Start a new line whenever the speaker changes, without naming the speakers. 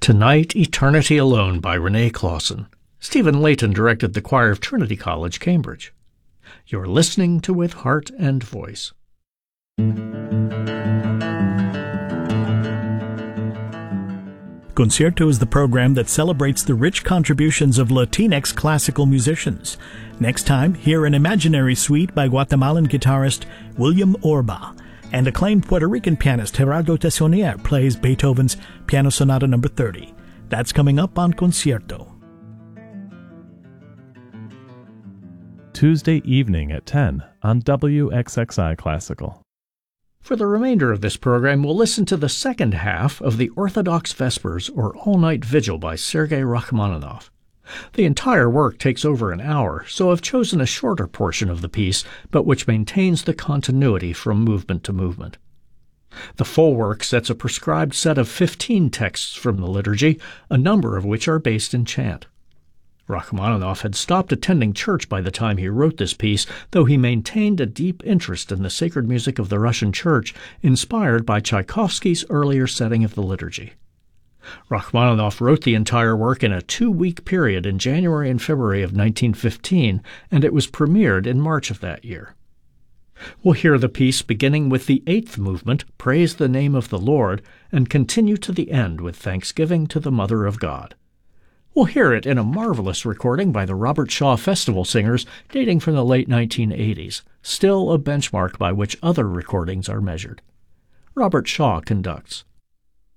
Tonight, Eternity Alone by Renee Clausen. Stephen Layton directed the choir of Trinity College, Cambridge. You're listening to With Heart and Voice.
Concierto is the program that celebrates the rich contributions of Latinx classical musicians. Next time, hear an imaginary suite by Guatemalan guitarist William Orba, and acclaimed Puerto Rican pianist Gerardo Tessonier plays Beethoven's Piano Sonata No. 30. That's coming up on Concierto.
Tuesday evening at 10 on WXXI Classical.
For the remainder of this program, we'll listen to the second half of the Orthodox Vespers or All-Night Vigil by Sergei Rachmaninoff. The entire work takes over an hour, so I've chosen a shorter portion of the piece, but which maintains the continuity from movement to movement. The full work sets a prescribed set of 15 texts from the liturgy, a number of which are based in chant. Rachmaninoff had stopped attending church by the time he wrote this piece, though he maintained a deep interest in the sacred music of the Russian Church, inspired by Tchaikovsky's earlier setting of the liturgy. Rachmaninoff wrote the entire work in a 2-week period in January and February of 1915, and it was premiered in March of that year. We'll hear the piece beginning with the 8th movement, Praise the Name of the Lord, and continue to the end with Thanksgiving to the Mother of God. We'll hear it in a marvelous recording by the Robert Shaw Festival Singers dating from the late 1980s, still a benchmark by which other recordings are measured. Robert Shaw conducts.